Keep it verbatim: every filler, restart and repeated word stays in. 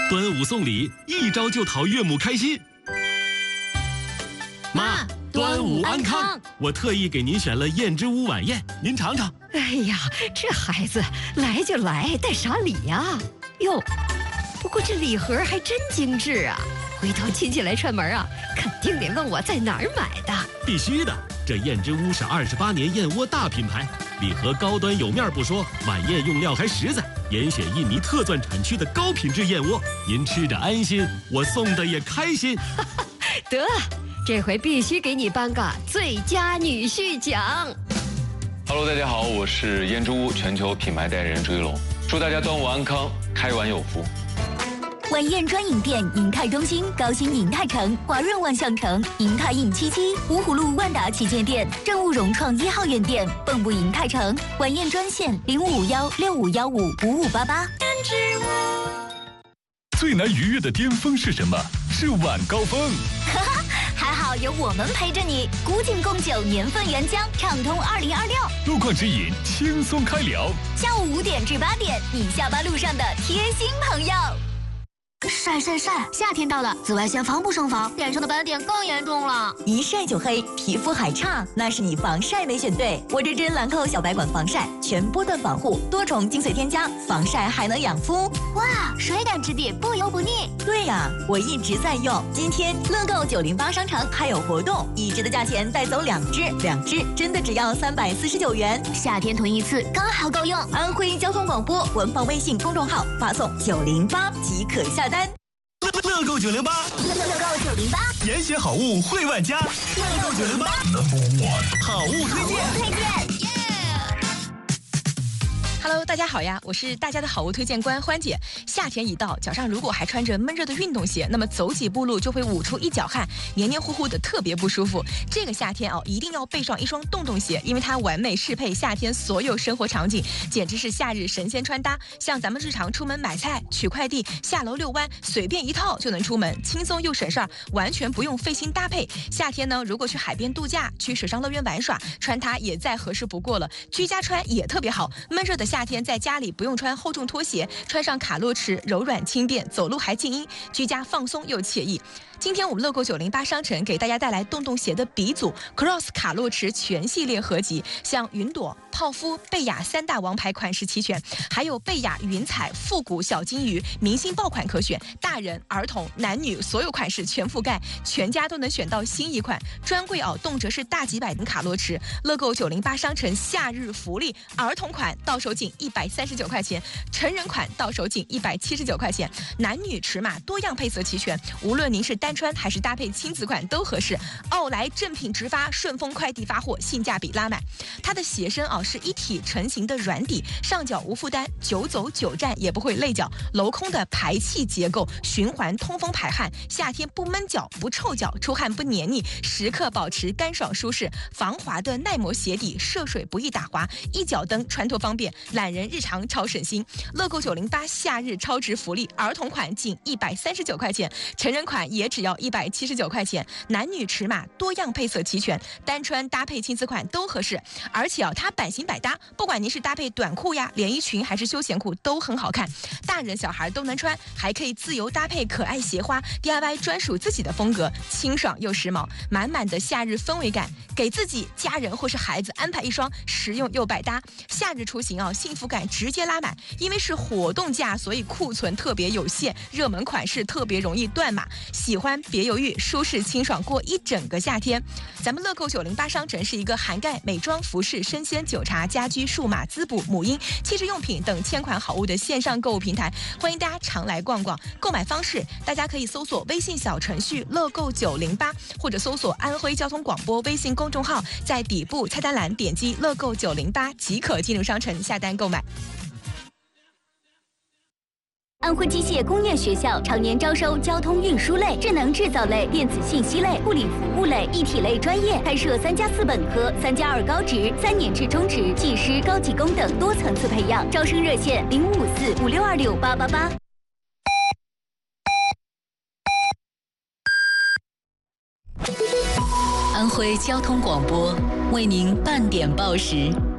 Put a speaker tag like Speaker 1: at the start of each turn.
Speaker 1: 端午送礼，一招就讨岳母开心。妈，端午安康！我特意给您选了燕之屋晚宴，您尝尝。
Speaker 2: 哎呀，这孩子来就来，带啥礼呀？哟，不过这礼盒还真精致啊！回头亲戚来串门啊，肯定得问我在哪儿买的。
Speaker 1: 必须的，这燕之屋是二十八年燕窝大品牌，礼盒高端有面不说，晚宴用料还实在，严选印尼特钻产区的高品质燕窝，您吃着安心，我送的也开心。
Speaker 2: 得，这回必须给你颁个最佳女婿奖。
Speaker 3: Hello， 大家好，我是燕之屋全球品牌代言人朱一龙，祝大家端午安康，开碗有福。
Speaker 4: 晚宴专营店：银泰中心、高新银泰城、华润万象城、银泰印七七、芜湖路万达旗舰店、正务融创一号院店、蚌埠银泰城。晚宴专线：零五五幺六五幺五五五八八。
Speaker 5: 最难逾越的巅峰是什么？是晚高峰。
Speaker 4: 哈哈，还好有我们陪着你。古井贡酒年份原浆，畅通二零二六。
Speaker 5: 路况指引，轻松开聊。
Speaker 4: 下午五点至八点，你下班路上的贴心朋友。晒晒晒！夏天到了，紫外线防不胜防，脸上的斑点更严重了。
Speaker 6: 一晒就黑，皮肤还差，那是你防晒没选对。我这支兰蔻小白管防晒，全波段防护，多重精粹添加，防晒还能养肤。
Speaker 4: 哇，水感质地，不油不腻。
Speaker 6: 对呀，我一直在用。今天乐购九零八商城还有活动，一支的价钱带走两支，两支真的只要三百四十九元。
Speaker 4: 夏天囤一次刚好够用。
Speaker 6: 安徽交通广播文房微信公众号发送九零八即可下单。
Speaker 1: 乐购九零八，
Speaker 4: 乐购九零八，
Speaker 1: 严选好物惠万家。乐购九零八 ，Number One， 好物推荐。
Speaker 4: 推荐。
Speaker 7: Hello， 大家好呀，我是大家的好物推荐官欢姐。夏天一到，脚上如果还穿着闷热的运动鞋，那么走几步路就会捂出一脚汗，黏黏糊糊的，特别不舒服。这个夏天哦，一定要备上一双洞洞鞋，因为它完美适配夏天所有生活场景，简直是夏日神仙穿搭。像咱们日常出门买菜、取快递、下楼遛弯，随便一套就能出门，轻松又省事儿，完全不用费心搭配。夏天呢，如果去海边度假、去水上乐园玩耍，穿它也再合适不过了。居家穿也特别好，闷热的夏天在家里不用穿厚重拖鞋，穿上卡洛驰柔软轻便，走路还静音，居家放松又惬意。今天我们乐购九零八商城给大家带来洞洞鞋的鼻祖 Cross 卡洛驰全系列合集，像云朵、泡芙、贝雅三大王牌款式齐全，还有贝雅云彩、复古小金鱼明星爆款可选，大人、儿童、男女所有款式全覆盖，全家都能选到心仪款。专柜哦，动辄是大几百的卡洛驰。乐购九零八商城夏日福利，儿童款到手仅一百三十九块钱，成人款到手仅一百七十九块钱，男女尺码多样配色齐全，无论您是单穿还是搭配亲子款都合适。奥莱正品直发，顺丰快递发货，性价比拉满。它的鞋身啊是一体成型的软底，上脚无负担，久走久站也不会累脚。镂空的排气结构，循环通风排汗，夏天不闷脚不臭脚，出汗不黏腻，时刻保持干爽舒适。防滑的耐磨鞋底，涉水不易打滑，一脚蹬穿脱方便，懒人日常超省心。乐购九零八夏日超值福利，儿童款仅一百三十九块钱，成人款也只要一百七十九块钱，男女尺码多样配色齐全，单穿搭配亲子款都合适。而且啊，它版型百搭，不管您是搭配短裤呀、连衣裙还是休闲裤都很好看，大人小孩都能穿，还可以自由搭配可爱鞋花 D I Y 专属自己的风格，清爽又时髦，满满的夏日氛围感。给自己、家人或是孩子安排一双实用又百搭，夏日出行啊，幸福感直接拉满。因为是活动价，所以库存特别有限，热门款式特别容易断码。喜欢别犹豫，舒适清爽过一整个夏天。咱们乐购九零八商城是一个涵盖美妆、服饰、生鲜、酒茶、家居、数码、滋补、母婴、汽车用品等千款好物的线上购物平台，欢迎大家常来逛逛。购买方式，大家可以搜索微信小程序乐购九零八，或者搜索安徽交通广播微信公众号，在底部菜单栏点击乐购九零八即可进入商城下单购买。
Speaker 4: 安徽机械工业学校常年招收交通运输类、智能制造类、电子信息类、护理服务类、一体类专业，开设三加四本科、三加二高职、三年制中职、技师、高级工等多层次培养。招生热线零五五四五六二六八八八。
Speaker 8: 安徽交通广播为您半点报时。